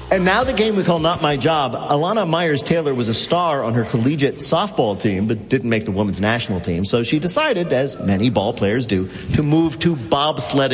And now the game we call Not My Job. Alana Myers-Taylor was a star on her collegiate softball team, but didn't make the women's national team. So she decided, as many ball players do, to move to bobsledding.